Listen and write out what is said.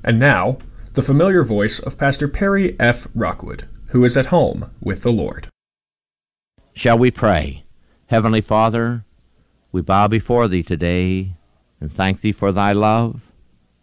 And now, the familiar voice of Pastor Perry F. Rockwood, who is at home with the Lord. Shall we pray? Heavenly Father, we bow before Thee today and thank Thee for Thy love,